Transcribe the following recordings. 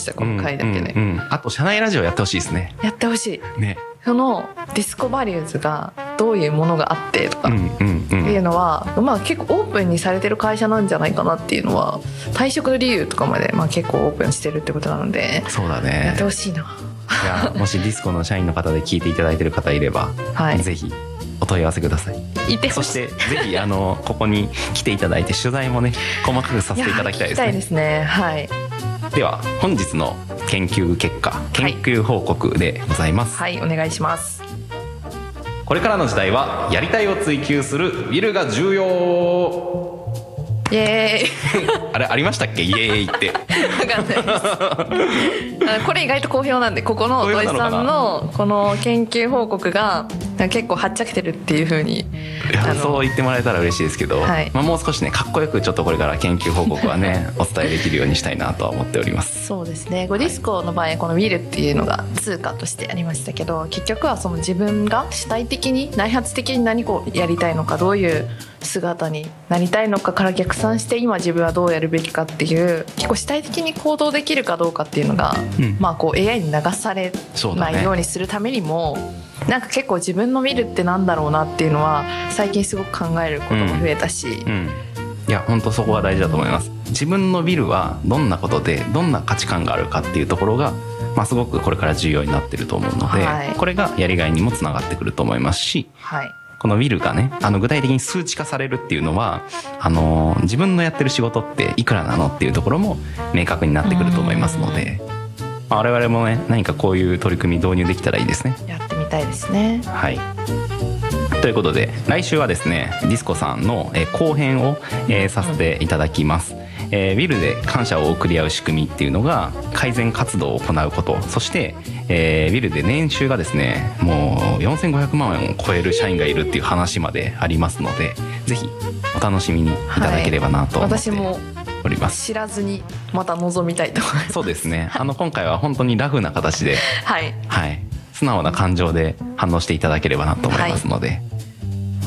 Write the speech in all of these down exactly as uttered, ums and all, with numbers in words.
したこの回だけで、 うんうんうん、あと社内ラジオやってほしいですね。 やってほしい、 ね、 そのディスコバリューズがどういうものがあってとかっていうのは、うんうんうん、まあ、結構オープンにされてる会社なんじゃないかなっていうのは、退職理由とかまでまあ結構オープンしてるってことなので、 そうだね、 やってほしいな。 いや、もしディスコの社員の方で聞いていただいている方いれば、はい、ぜひお問い合わせください。そしてぜひあのここに来ていただいて取材もね細かくさせていただきたいですね。 聞きたいですね。はい。 では本日の研究結果、研究報告でございます。 はい、はい、お願いします。 これからの時代はやりたいを追求するウィルが重要。 イエーイあれありましたっけ、イエーイって分かんないです。これ意外と好評なんで、ここの土井さんのこの研究報告が結構はっちゃけてるっていう風に、 そう言ってもらえたら嬉しいですけど、はい、まあ、もう少しねかっこよくちょっとこれから研究報告はねお伝えできるようにしたいなとは思っております。 そうですね、ゴディスコの場合このウィルっていうのが通貨としてありましたけど、結局はその自分が主体的に内発的に何をやりたいのか、どういう姿になりたいのかから逆算して今自分はどうやるべきかっていう結構主体的に行動できるかどうかっていうのが、うん、まあこう エーアイ に流されないようにするためにも、なんか結構自分の見るってなんだろうなっていうのは最近すごく考えることも増えたし、うんうん、 いや本当そこは大事だと思います。自分のビルはどんなことでどんな価値観があるかっていうところが、まあ、すごくこれから重要になってると思うので、はい、これがやりがいにもつながってくると思いますし、はい、このウィルがねあの具体的に数値化されるっていうのは、あの自分のやってる仕事っていくらなのっていうところも明確になってくると思いますので、まあ、我々もね何かこういう取り組み導入できたらいいですね。 やってみたいですね。 はい、ということで来週はですねディスコさんの後編を、えー、させていただきます。えー、ウィルで感謝を送り合う仕組みっていうのが改善活動を行うこと、そして、えー、ウィルで年収がですねもうよんせんごひゃくまんえんを超える社員がいるっていう話までありますので、ぜひお楽しみにいただければなと思っております。 はい、私も知らずにまた望みたいと思います。 そうですね、あの今回は本当にラフな形で、はいはい、素直な感情で反応していただければなと思いますので、はい、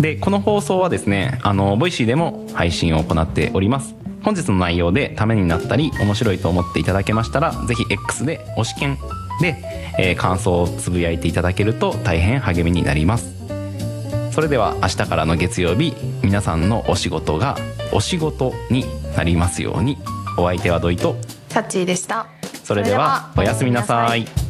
でこの放送はですねあのボイシーでも配信を行っております。本日の内容でためになったり面白いと思っていただけましたら、ぜひ X で推し研で、えー、感想をつぶやいていただけると大変励みになります。それでは明日からの月曜日、皆さんのお仕事がお仕事になりますように。お相手は土井とサッチーでした。 それではおやすみなさい。